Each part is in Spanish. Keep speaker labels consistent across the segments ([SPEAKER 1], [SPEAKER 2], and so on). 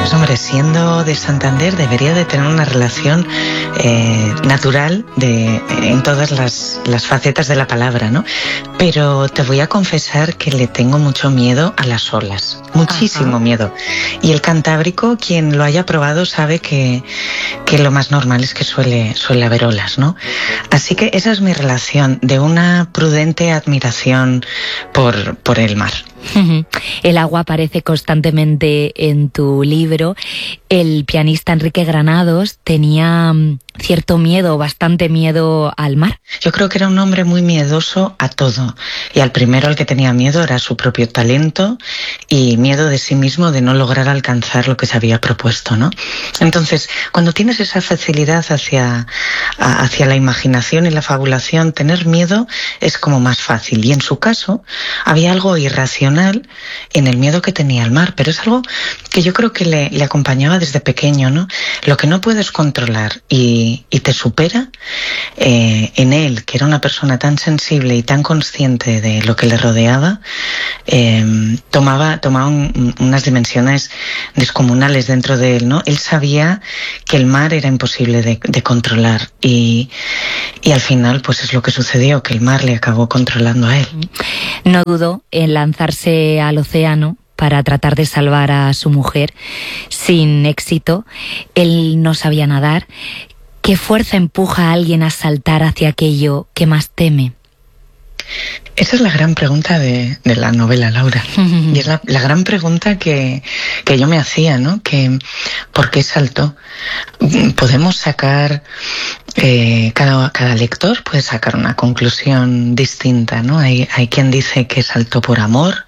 [SPEAKER 1] Pues hombre, siendo de Santander debería de tener una relación natural en todas las facetas de la palabra, ¿no? Pero te voy a confesar que le tengo mucho miedo a las olas, muchísimo miedo. Y el Cantábrico, quien lo haya probado sabe que lo más normal es que suele haber olas, ¿no? Así que esa es mi relación, de una prudente admiración por el mar.
[SPEAKER 2] El agua aparece constantemente en tu libro. El pianista Enrique Granados tenía cierto miedo, bastante miedo al mar.
[SPEAKER 1] Yo creo que era un hombre muy miedoso a todo, y al primero al que tenía miedo era su propio talento y miedo de sí mismo de no lograr alcanzar lo que se había propuesto, ¿no? Entonces, cuando tienes esa facilidad hacia la imaginación y la fabulación, tener miedo es como más fácil, y en su caso había algo irracional en el miedo que tenía al mar, pero es algo que yo creo que le acompañaba desde pequeño, ¿no? Lo que no puedes controlar y te supera, en él, que era una persona tan sensible y tan consciente de lo que le rodeaba, tomaba unas dimensiones descomunales dentro de él, ¿no? Él sabía que el mar era imposible de controlar y al final pues es lo que sucedió, que el mar le acabó controlando a él.
[SPEAKER 2] No dudó en lanzarse al océano para tratar de salvar a su mujer, sin éxito. Él no sabía nadar. ¿Qué fuerza empuja a alguien a saltar hacia aquello que más teme?
[SPEAKER 1] Esa es la gran pregunta de la novela, Laura. Y es la gran pregunta que yo me hacía, ¿no? ¿Por qué saltó? Podemos sacar, cada lector puede sacar una conclusión distinta, ¿no? Hay quien dice que saltó por amor.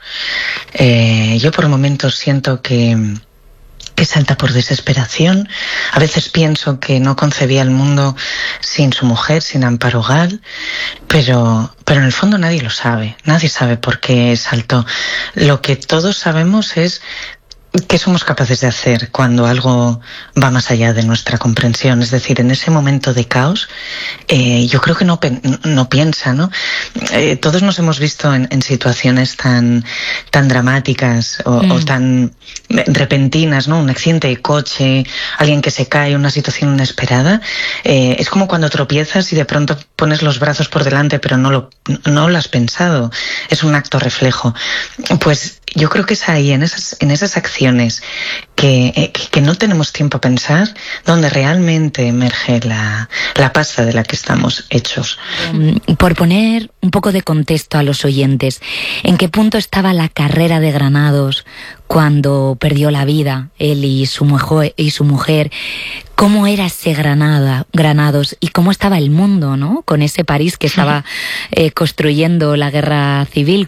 [SPEAKER 1] Yo por momentos siento que salta por desesperación. A veces pienso que no concebía el mundo sin su mujer, sin Amparo Gal, pero en el fondo nadie lo sabe. Nadie sabe por qué saltó. Lo que todos sabemos es qué somos capaces de hacer cuando algo va más allá de nuestra comprensión. Es decir, en ese momento de caos, yo creo que no piensa, ¿no? Todos nos hemos visto en situaciones tan dramáticas o tan repentinas, ¿no? Un accidente de coche, alguien que se cae, una situación inesperada. Es como cuando tropiezas y de pronto pones los brazos por delante, pero no lo has pensado. Es un acto reflejo. Pues yo creo que es ahí, en esas acciones que no tenemos tiempo a pensar, donde realmente emerge la pasta de la que estamos hechos.
[SPEAKER 2] Por poner un poco de contexto a los oyentes, ¿en qué punto estaba la carrera de Granados cuando perdió la vida, él y su mujer? ¿Cómo era ese Granados y cómo estaba el mundo, ¿no? Con ese París que estaba construyendo la guerra civil,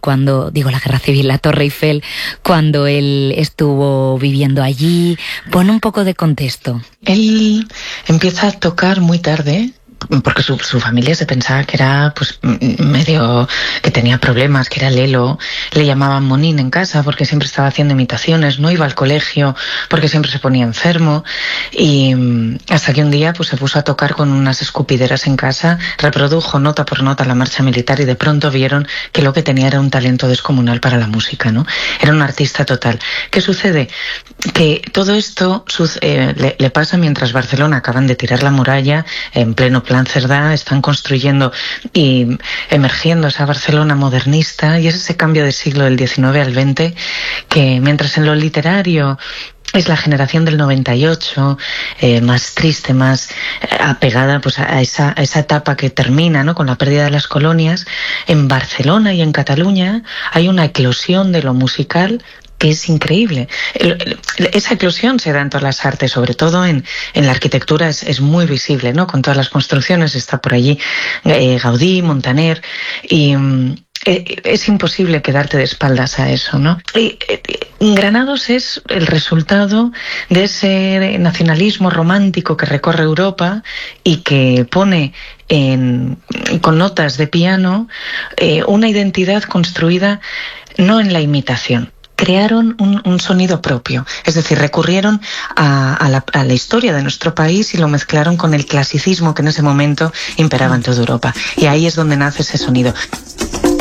[SPEAKER 2] la Torre Eiffel, cuando él estuvo viviendo allí. Pon un poco de contexto.
[SPEAKER 1] Él empieza a tocar muy tarde, porque su familia se pensaba que era pues medio que tenía problemas, que era lelo. Le llamaban Monín en casa porque siempre estaba haciendo imitaciones, no iba al colegio porque siempre se ponía enfermo, y hasta que un día pues se puso a tocar con unas escupideras en casa, reprodujo nota por nota la marcha militar y de pronto vieron que lo que tenía era un talento descomunal para la música, ¿no? Era un artista total. ¿Qué sucede? Que todo esto le pasa mientras Barcelona acaban de tirar la muralla en pleno Plan Cerdá, están construyendo y emergiendo esa Barcelona modernista, y es ese cambio de siglo del XIX al XX que, mientras en lo literario es la generación del 98, más triste, más apegada pues a esa etapa que termina, ¿no?, con la pérdida de las colonias, en Barcelona y en Cataluña hay una eclosión de lo musical que es increíble. Esa eclosión se da en todas las artes, sobre todo en la arquitectura es muy visible, ¿no? Con todas las construcciones está por allí Gaudí, Montaner, y es imposible quedarte de espaldas a eso, ¿no? Granados es el resultado de ese nacionalismo romántico que recorre Europa y que pone con notas de piano una identidad construida no en la imitación. Crearon un sonido propio, es decir, recurrieron a la historia de nuestro país y lo mezclaron con el clasicismo que en ese momento imperaba en toda Europa. Y ahí es donde nace ese sonido.